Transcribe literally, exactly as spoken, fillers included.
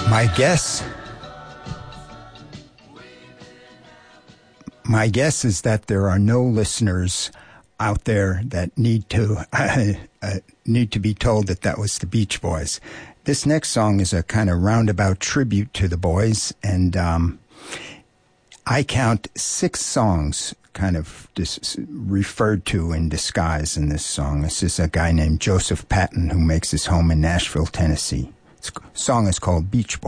My guess, my guess is that there are no listeners out there that need to uh, uh, need to be told that that was the Beach Boys. This next song is a kind of roundabout tribute to the Boys, and um, I count six songs kind of dis- referred to in disguise in this song. This is a guy named Joseph Patton who makes his home in Nashville, Tennessee. The song is called Beach Boys.